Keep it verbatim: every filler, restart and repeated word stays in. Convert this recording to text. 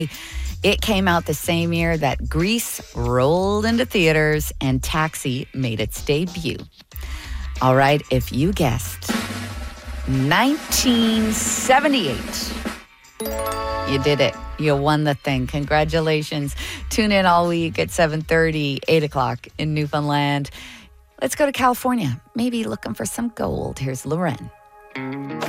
It came out the same year that Grease rolled into theaters and Taxi made its debut. All right, if you guessed nineteen seventy-eight, you did it. You won the thing. Congratulations. Tune in all week at seven thirty, eight o'clock in Newfoundland. Let's go to California. Maybe looking for some gold. Here's Loren.